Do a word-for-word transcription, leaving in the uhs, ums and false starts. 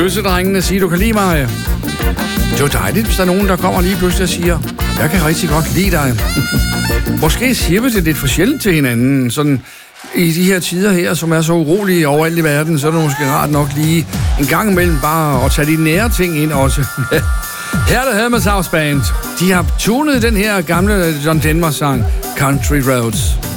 Bøssedrengene siger, du kan lide mig. Det er dejligt, hvis der er nogen, der kommer lige pludselig og siger, jeg kan rigtig godt lide dig. Måske siger vi det lidt for sjældent til hinanden, sådan i de her tider her, som er så urolige overalt i verden, så er det måske rart nok lige en gang imellem bare at tage de nære ting ind også. Her er det Hermes House Band. De har tunet den her gamle John Denver-sang, Country Roads.